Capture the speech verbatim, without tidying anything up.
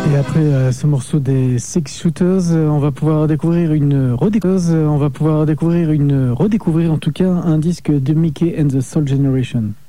Et après euh, ce morceau des Six Shooters, euh, on va pouvoir découvrir une redécouvrir, on va pouvoir découvrir une redécouvrir en tout cas un disque de Mickey and the Soul Generation.